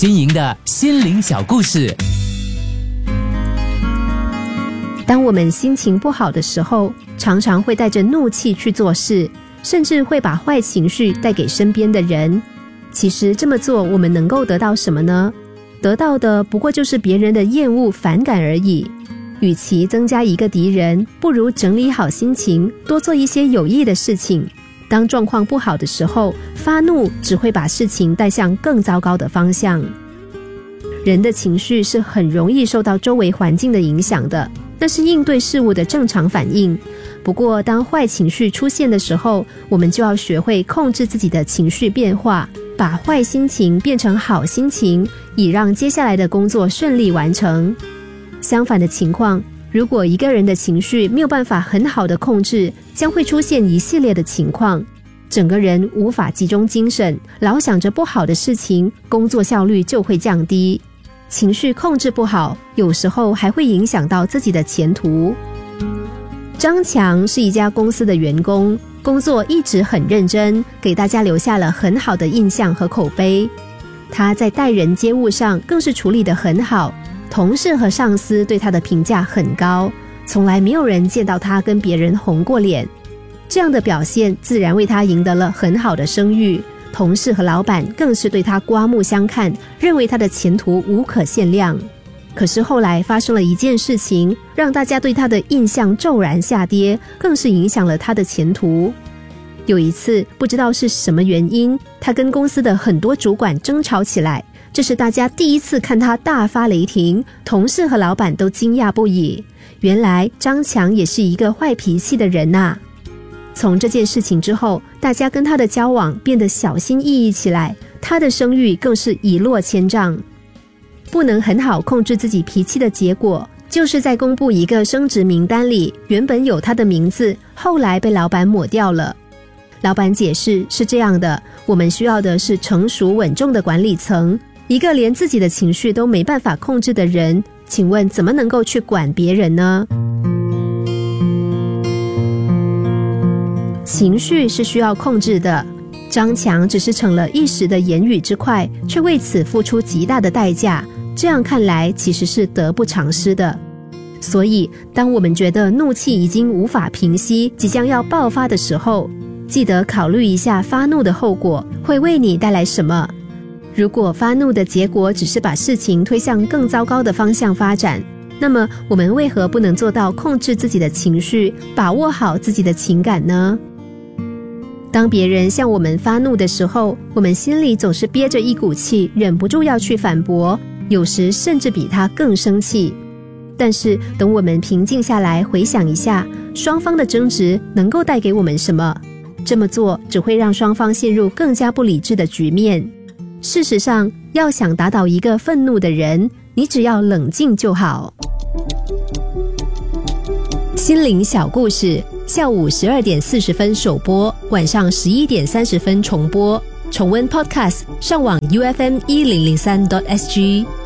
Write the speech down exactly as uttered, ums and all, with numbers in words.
新颖的心灵小故事。 当我们心情不好的时候，常常会带着怒气去做事，甚至会把坏情绪带给身边的人。其实这么做，我们能够得到什么呢？得到的不过就是别人的厌恶、反感而已。与其增加一个敌人，不如整理好心情，多做一些有益的事情。当状况不好的时候，发怒只会把事情带向更糟糕的方向。人的情绪是很容易受到周围环境的影响的，那是应对事物的正常反应。不过当坏情绪出现的时候，我们就要学会控制自己的情绪变化，把坏心情变成好心情，以让接下来的工作顺利完成。相反的情况，如果一个人的情绪没有办法很好的控制，将会出现一系列的情况，整个人无法集中精神，老想着不好的事情，工作效率就会降低。情绪控制不好，有时候还会影响到自己的前途。张强是一家公司的员工，工作一直很认真，给大家留下了很好的印象和口碑。他在待人接物上更是处理得很好，同事和上司对他的评价很高，从来没有人见到他跟别人红过脸。这样的表现自然为他赢得了很好的声誉，同事和老板更是对他刮目相看，认为他的前途无可限量。可是后来发生了一件事情，让大家对他的印象骤然下跌，更是影响了他的前途。有一次，不知道是什么原因，他跟公司的很多主管争吵起来，这是大家第一次看他大发雷霆，同事和老板都惊讶不已。原来张强也是一个坏脾气的人啊。从这件事情之后，大家跟他的交往变得小心翼翼起来，他的声誉更是一落千丈。不能很好控制自己脾气的结果，就是在公布一个升职名单里，原本有他的名字，后来被老板抹掉了。老板解释是这样的，我们需要的是成熟稳重的管理层，一个连自己的情绪都没办法控制的人，请问怎么能够去管别人呢？情绪是需要控制的，张强只是成了一时的言语之快，却为此付出极大的代价，这样看来其实是得不偿失的。所以当我们觉得怒气已经无法平息，即将要爆发的时候，记得考虑一下发怒的后果会为你带来什么。如果发怒的结果只是把事情推向更糟糕的方向发展，那么我们为何不能做到控制自己的情绪，把握好自己的情感呢？当别人向我们发怒的时候，我们心里总是憋着一股气，忍不住要去反驳，有时甚至比他更生气。但是等我们平静下来，回想一下双方的争执能够带给我们什么，这么做只会让双方陷入更加不理智的局面。事实上，要想打倒一个愤怒的人，你只要冷静就好。心灵小故事，下午十二点四十分首播，晚上十一点三十分重播。重温 Podcast， 上网 U F M 一零零三 点 S G。